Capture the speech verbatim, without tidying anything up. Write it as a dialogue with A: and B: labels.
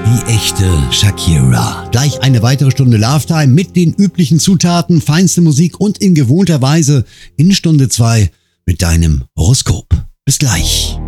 A: Die echte Shakira. Gleich eine weitere Stunde Love-Time mit den üblichen Zutaten, feinste Musik und in gewohnter Weise in Stunde zwei mit deinem Horoskop. Bis gleich.